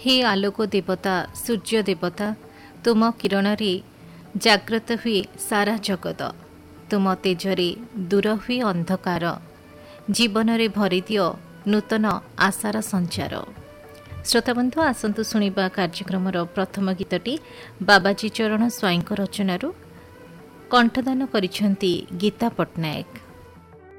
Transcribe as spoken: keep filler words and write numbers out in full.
हे आलोक देवता सूर्य देवता तुम किरण रे जाग्रत हुए सारा जगत तुम तेजरे दूर हुए अंधकार जीवन रे भरी दियो नूतन आशार संचार। श्रोताबंधु आसतु शुणा कार्यक्रम प्रथम गीतटी बाबाजी चरण स्वाईं रचनारू कंठदान करिसेंती गीता पट्टनायक।